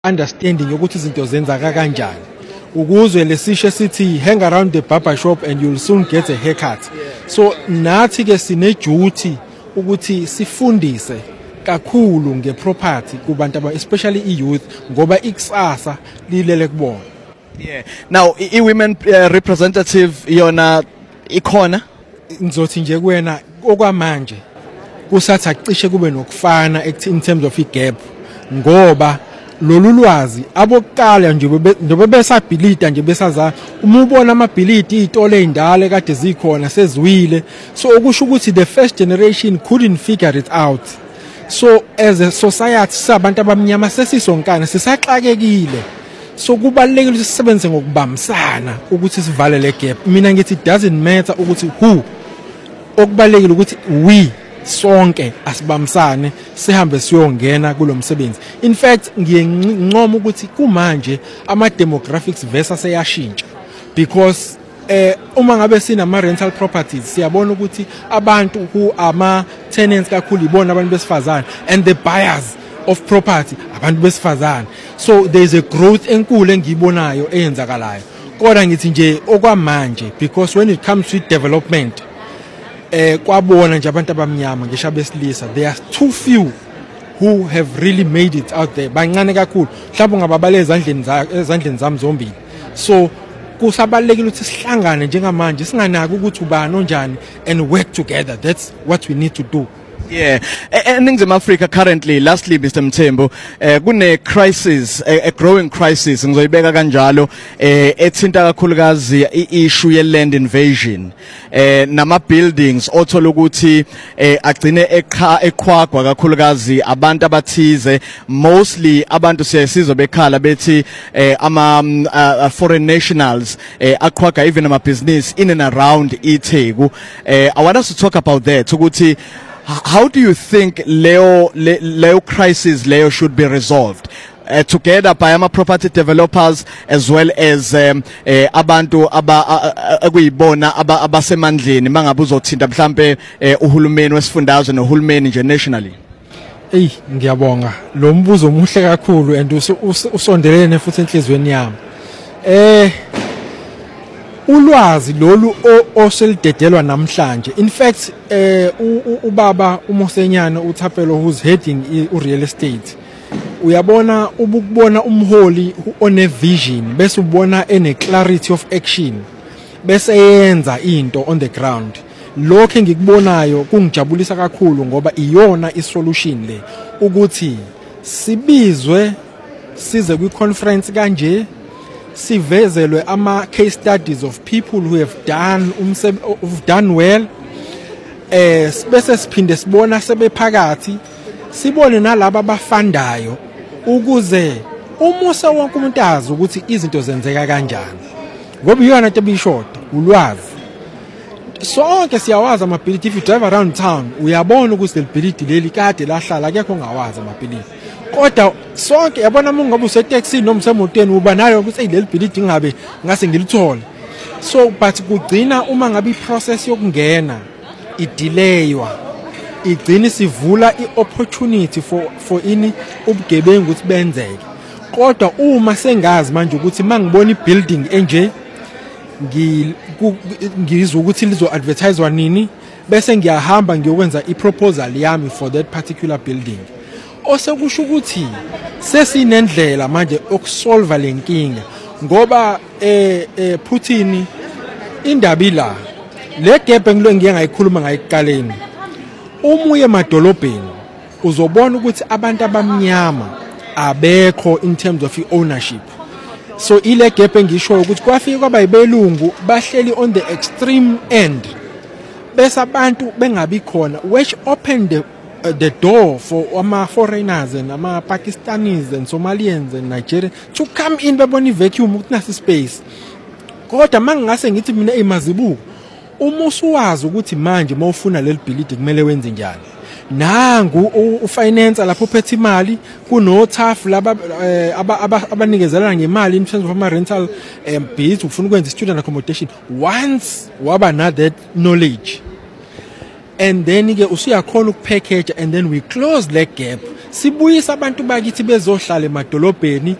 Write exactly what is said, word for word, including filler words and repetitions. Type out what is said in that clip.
understanding yokuthi izinto zenzaka kanjani ukuze lesisho sithi hang around the barber shop and you'll soon get a haircut. So nathi ke sine duty ukuthi sifundise kakhulu ngeproperty kubantu aba especially i-youth ngoba ikusasa lilele kubona. Yeah. Now i women uh, representative yona ikhona ngizothi nje kuwena okwamanje kusathi acishe kube nokufana in terms of igap ngoba lolu lwazi abokuqala nje ndobe besabhilida nje besaza uma ubona amabhilidi izitolo ezindala kade zikhona seziwile so okusho ukuthi the first generation couldn't figure it out. So as a society sabantu abamnyama sesisonkana sisaxakekile so kubalekile ukuthi sisebenze ngokubambisana ukuthi sivale le gap. Mina ngithi it doesn't matter ukuthi who okubalekile ukuthi we sonke asibambisane sihambe siyongena kulomsebenzi. In fact ngiyencoma ukuthi kumanje ama demographics versa seyashintsha because eh uma ngabe sina ama rental properties siyabona ukuthi abantu who ama tenants kakhulu ibona abantu besifazana and the buyers of property abantu besifazana. So there is a growth enkulu engiyibonayo eyenzakalayo kodwa ngithi nje okwamanje because when it comes to development eh kwabona nje abantu abamnyama ngisho abesilisa there are too few who have really made it out there bancane kakhulu mhlawumbe ngababaleza ezandleni ezandleni zami zombili. So kusabalekile ukuthi sihlangane njengamanje singanaki ukuthi ubani onjani and work together. That's what we need to do. Yeah, eNingizimu Africa currently, lastly Mister Mthembu, uh, kune crisis, a, a growing crisis ngizoyibeka kanjalo eh ethinta kakhulukazi i-issue ye land invasion eh nama buildings othola ukuthi eh agcine ekha ekhwagwa kakhulukazi abantu abathize mostly abantu siyasizwe bekhala bethi eh ama uh, foreign nationals eh aqhwaga even ama business in and around iTheku. eh I want us to talk about that ukuthi how do you think Leo Le, Leo crisis Leo should be resolved uh, together by ama property developers as well as um, uh, abantu aba akuyibona aba abasemandleni mangabe uzothinta mhlambe uh, uhulumeni wesifundazwe nohulumeni nje nationally? Ey ngiyabonga lo mbuzo omuhle kakhulu and usondelene futhi enhlizweni yami. Eh ulwazi lolu oselidedelwa namhlanje. In fact eh ubaba uMosenyana uThapelo who's heading ureal estate uyabona ubukubona umholi one vision bese ubona ene clarity of action bese yenza into on the ground. Lokho engikubonayo kungijabulisa kakhulu ngoba iyona isolution le ukuthi sibizwe size kwi conference kanje sivezelwe ama case studies of people who have done who've done well eh bese siphinde sibona sebephakathi sibone nalabo abafandayo ukuze umusa wonke umuntu azi ukuthi izinto zenzeka kanjani ngoba iyona into ebishoda ulwazi. Sonke siyawazi amabhilidi. If you drive around town uyabona ukuthi le bhilidi leli kade lahlala akekho ongawazi amabhilidi kodwa sonke yabona uma ngabe usetaxini noma usemotweni uba nayo ukuthi leli bhilidi ngabe ngase ngilithole. So but kugcina uma ngabe iprocess yokungena idelaywa igcina sivula iopportunity for for ini ubugebengu ukuthi benzeke. Kodwa uma sengazi manje ukuthi mangibona ibuilding enje ngizwe ukuthi lizo advertisewa nini bese ngiyahamba ngiyokwenza iproposal yami for that particular building. Osekusho ukuthi sesinendlela manje okusolve lenkinga ngoba eh eh Putin indaba ila le gap engilo ngiye ngayikhuluma ngayiqaleni umuye emadolobheni uzobona ukuthi abantu abamnyama abekho in terms of ownership. So ile gap engisho ukuthi kwafika kwabayibelungu bahleli on the extreme end bese abantu bengabi khona which opened the Uh, the door for ama foreigners and ama Pakistanis and Somalians and Nigerians to come in bebona vacuum ukuthi nasi space. Kodwa mangase ngithi mina emazibuko umusu wazi ukuthi manje mawufuna leli bhilidi kumele wenze njani. Nangu ufinance lapho phethe imali kunothafu laba abanikezelana ngemali in terms of ama rental um, bills ufuna ukwenza student accommodation once waba na that knowledge and then ke usuyakhona ukupackage and then we close le gap sibuyisa abantu bakithi bezohlala emadolobheni